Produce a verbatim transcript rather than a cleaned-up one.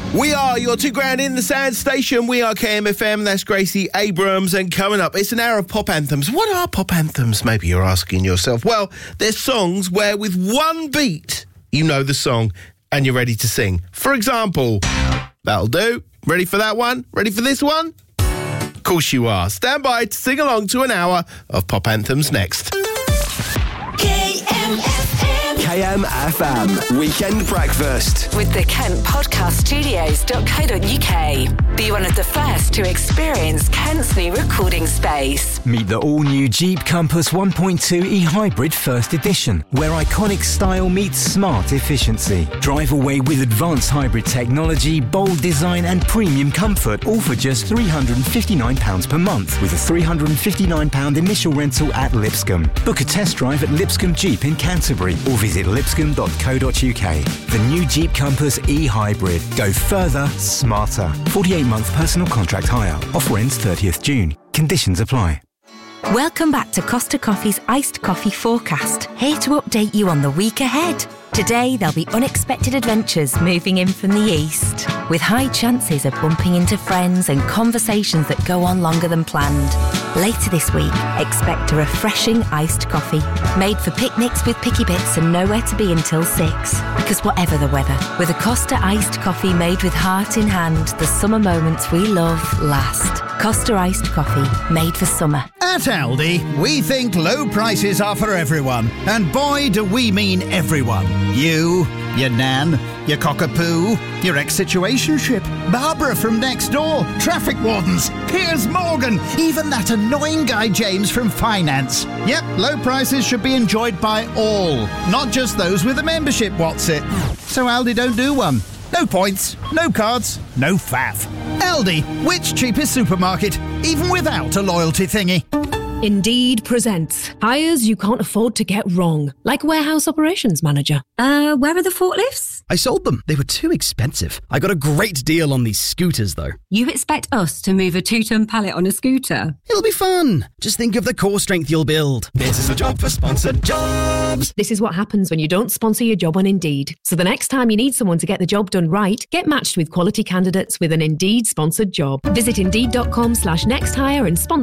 We are your two grand in the sand station. We are K M F M. That's Gracie Abrams. And coming up, it's an hour of pop anthems. What are pop anthems? Maybe you're asking yourself. Well, they're songs where with one beat, you know the song and you're ready to sing. For example, that'll do. Ready for that one? Ready for this one? Of course you are. Stand by to sing along to an hour of pop anthems next. K M F M. K M F M Weekend Breakfast With the Kent Podcast Studios dot co dot uk. Be one of the first to experience Kent's new recording space. Meet the all-new Jeep Compass one point two e-Hybrid First Edition, where iconic style meets smart efficiency. Drive away with advanced hybrid technology, bold design and premium comfort, all for just three hundred fifty-nine pounds per month, with a three hundred fifty-nine pounds initial rental at Lipscomb. Book a test drive at Lipscomb Jeep in Canterbury or visit lipscomb dot co dot uk. The new Jeep Compass e-Hybrid. Go further, smarter. forty-eight month personal contract hire. Offer ends thirtieth June. Conditions apply. Welcome back to Costa Coffee's Iced Coffee Forecast, here to update you on the week ahead. Today, there'll be unexpected adventures moving in from the east, with high chances of bumping into friends and conversations that go on longer than planned. Later this week, expect a refreshing iced coffee, made for picnics with picky bits and nowhere to be until six. Because whatever the weather, with a Costa iced coffee made with heart in hand, the summer moments we love last. Costa iced coffee, made for summer. At Aldi, we think low prices are for everyone. And boy, do we mean everyone. You, your nan, your cockapoo, your ex-situationship, Barbara from next door, traffic wardens, Piers Morgan, even that annoying guy James from finance. Yep, low prices should be enjoyed by all, not just those with a membership, what's it? So Aldi don't do one. No points, no cards, no faff. Aldi, which cheapest supermarket, even without a loyalty thingy? Indeed presents hires you can't afford to get wrong, like warehouse operations manager. Uh, where are the forklifts? I sold them. They were too expensive. I got a great deal on these scooters, though. You expect us to move a two-ton pallet on a scooter? It'll be fun. Just think of the core strength you'll build. This is a job for Sponsored Jobs. This is what happens when you don't sponsor your job on Indeed. So the next time you need someone to get the job done right, get matched with quality candidates with an Indeed sponsored job. Visit indeed dot com slash next hire and sponsor